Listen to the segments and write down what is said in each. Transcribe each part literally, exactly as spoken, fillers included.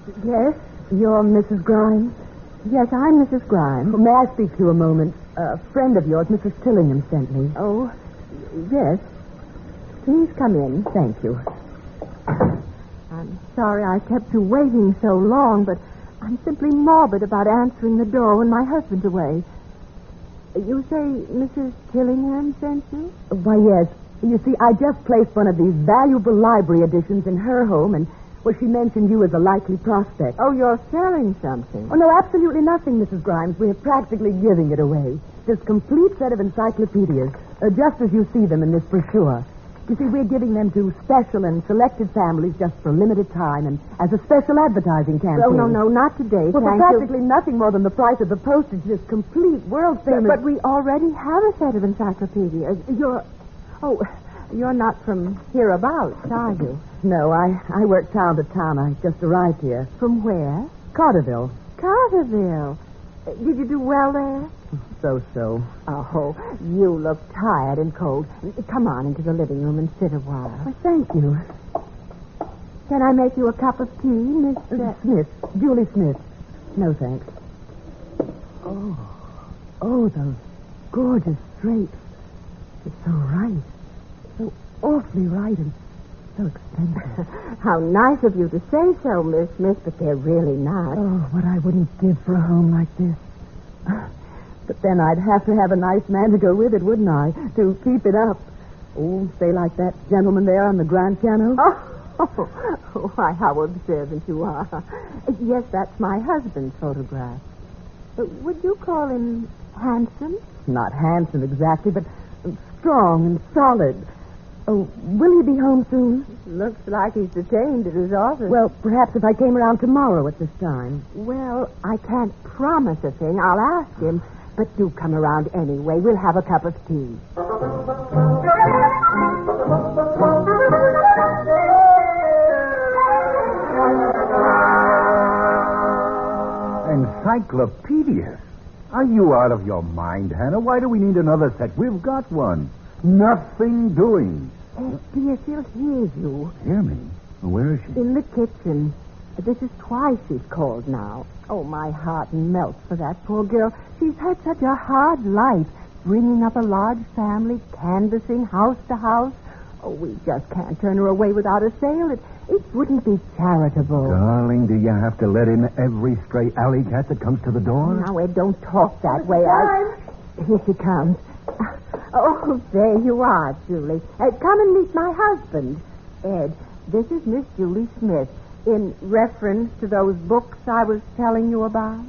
Yes? You're Missus Grimes? Yes, I'm Missus Grimes. Well, may I speak to you a moment? A friend of yours, Missus Tillingham, sent me. Oh, yes. Please come in. Thank you. I'm sorry I kept you waiting so long, but I'm simply morbid about answering the door when my husband's away. You say Missus Tillingham sent you? Why, yes. You see, I just placed one of these valuable library editions in her home, and, well, she mentioned you as a likely prospect. Oh, you're selling something? Oh, no, absolutely nothing, Missus Grimes. We're practically giving it away. This complete set of encyclopedias, uh, just as you see them in this brochure. You see, we're giving them to special and selected families just for a limited time and as a special advertising campaign. Oh, no, no, not today, well, thank for practically you. nothing more than the price of the postage, this complete world-famous... But, but we already have a set of encyclopedias. You're... Oh, you're not from hereabouts, are you? No, I, I work town to town. I just arrived here. From where? Carterville. Carterville. Did you do well there? So-so. Oh, you look tired and cold. Come on into the living room and sit a while. Well, thank you. Can I make you a cup of tea, Miss... Uh, Smith. Julie Smith. No, thanks. Oh. Oh, those gorgeous drapes. It's so right. So awfully right and so expensive. How nice of you to say so, Miss Smith, but they're really not. Oh, what I wouldn't give for a home like this. But then I'd have to have a nice man to go with it, wouldn't I? To keep it up. Oh, say like that gentleman there on the grand piano. Oh, oh, why, how observant you are. Yes, that's my husband's photograph. Uh, would you call him handsome? Not handsome exactly, but strong and solid. Oh, will he be home soon? Looks like he's detained at his office. Well, perhaps if I came around tomorrow at this time. Well, I can't promise a thing. I'll ask him. But do come around anyway. We'll have a cup of tea. Encyclopedias? Are you out of your mind, Hannah? Why do we need another set? We've got one. Nothing doing. Oh, dear, she'll hear you. Hear me? Where is she? In the kitchen. This is twice she's called now. Oh, my heart melts for that poor girl. She's had such a hard life, bringing up a large family, canvassing house to house. Oh, we just can't turn her away without a sale. It, it wouldn't be charitable. Darling, do you have to let in every stray alley cat that comes to the door? Now, Ed, don't talk that way. I... Here she comes. Oh, there you are, Julie. Uh, come and meet my husband. Ed, this is Miss Julie Smith, in reference to those books I was telling you about.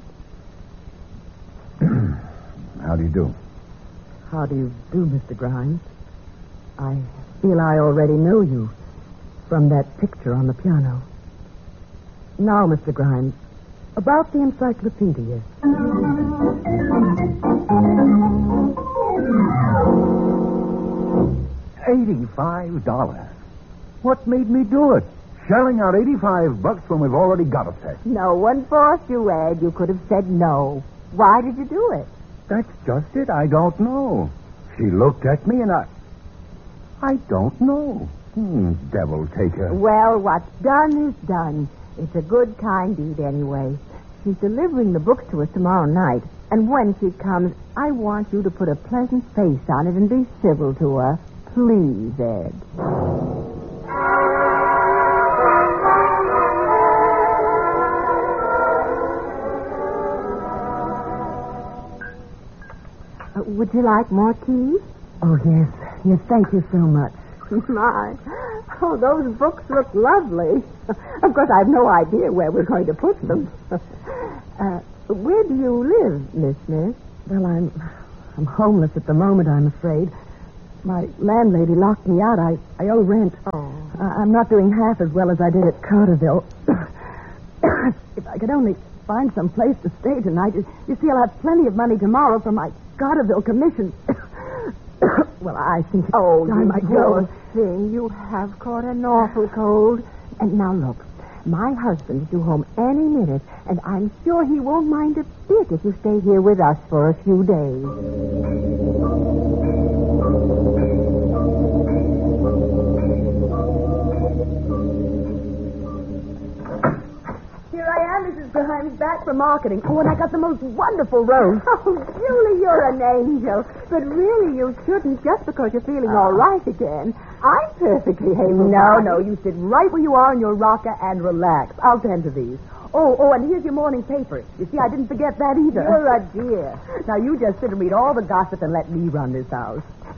How do you do? How do you do, Mister Grimes? I feel I already know you from that picture on the piano. Now, Mister Grimes, about the encyclopedia. Eighty-five dollars. What made me do it? Shelling out eighty-five bucks when we've already got a set. No one forced you, Ed. You could have said no. Why did you do it? That's just it. I don't know. She looked at me and I... I don't know. Hmm, devil take her. Well, what's done is done. It's a good, kind deed anyway. She's delivering the books to us tomorrow night. And when she comes, I want you to put a pleasant face on it and be civil to her. Please, Ed. Uh, would you like more tea? Oh, yes. Yes, thank you so much. My. Oh, those books look lovely. Of course, I've no idea where we're going to put them. uh, where do you live, Miss Smith? Well, I'm I'm homeless at the moment, I'm afraid. My landlady locked me out. I, I owe rent. Oh. Uh, I'm not doing half as well as I did at Carterville. If I could only find some place to stay tonight. You, you see, I'll have plenty of money tomorrow for my Carterville commission. Well, I think it's oh, time I go. Thing, you have caught an awful cold. And now look, my husband's due home any minute, and I'm sure he won't mind a bit if you stay here with us for a few days. Here Grimes back from marketing. Oh, and I got the most wonderful rose. Oh, Julie, you're an angel. But really, you shouldn't just because you're feeling all right again. I'm perfectly able. No, no, you sit right where you are in your rocker and relax. I'll tend to these. Oh, oh, and here's your morning paper. You see, I didn't forget that either. You're a dear. Now, you just sit and read all the gossip and let me run this house.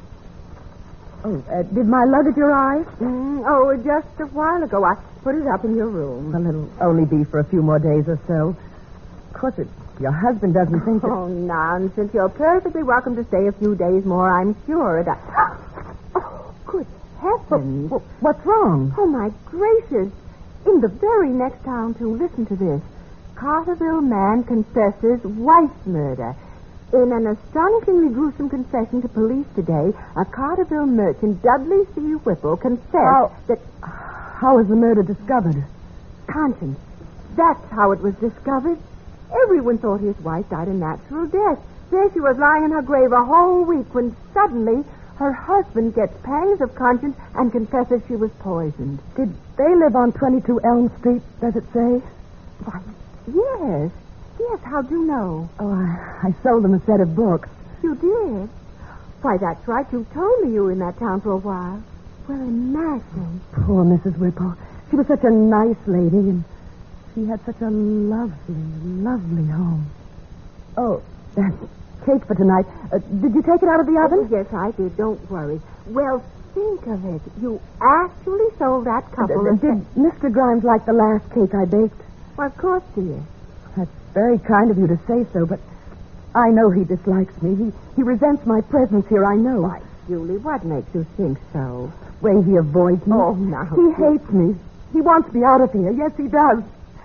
Oh, uh, did my luggage arrive? Mm, oh, just a while ago. I put it up in your room. Well, it'll only be for a few more days or so. Of course, it, your husband doesn't think that... Oh, nonsense. You're perfectly welcome to stay a few days more, I'm sure. And I... Oh, good heavens. Well, what's wrong? Oh, my gracious. In the very next town, too. Listen to this. Carterville man confesses wife murder. In an astonishingly gruesome confession to police today, a Carterville merchant, Dudley C. Whipple, confessed How- that... How was the murder discovered? Conscience. That's how it was discovered. Everyone thought his wife died a natural death. There she was lying in her grave a whole week when suddenly her husband gets pangs of conscience and confesses she was poisoned. Did they live on twenty-two Elm Street, does it say? Why, yes. Yes, how'd you know? Oh, I, I sold them a set of books. You did? Why, that's right. You told me you were in that town for a while. Well, imagine. Poor Missus Whipple. She was such a nice lady, and she had such a lovely, lovely home. Oh, that cake for tonight. Uh, did you take it out of the oven? Oh, yes, I did. Don't worry. Well, think of it. You actually sold that couple. Uh, did Mister Grimes like the last cake I baked? Well, of course, dear. That's very kind of you to say so, but I know he dislikes me. He he resents my presence here, I know. Why, Julie, what makes you think so? Way he avoids me. Oh, now. He hates me. He wants me out of here. Yes, he does.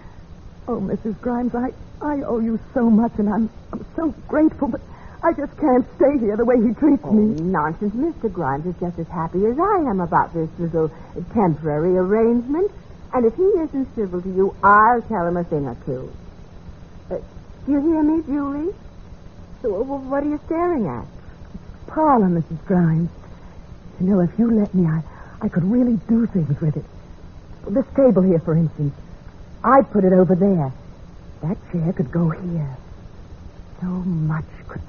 Oh, Missus Grimes, I, I owe you so much, and I'm, I'm so grateful, but I just can't stay here the way he treats Oh, me. nonsense. Mister Grimes is just as happy as I am about this little temporary arrangement. And if he isn't civil to you, I'll tell him a thing or two. Uh, do you hear me, Julie? So, uh, what are you staring at? Parlor, Missus Grimes. You know, if you let me, I, I could really do things with it. This table here, for instance. I'd put it over there. That chair could go here. So much could